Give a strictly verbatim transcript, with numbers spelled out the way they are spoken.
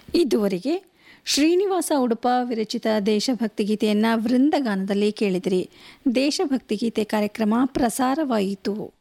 ಇದುವರೆಗೆ ಶ್ರೀನಿವಾಸ ಉಡುಪ ವಿರಚಿತ ದೇಶಭಕ್ತಿ ಗೀತೆಯನ್ನು ವೃಂದಗಾನದಲ್ಲಿ ಕೇಳಿದಿರಿ. ದೇಶಭಕ್ತಿ ಗೀತೆ ಕಾರ್ಯಕ್ರಮ ಪ್ರಸಾರವಾಯಿತು.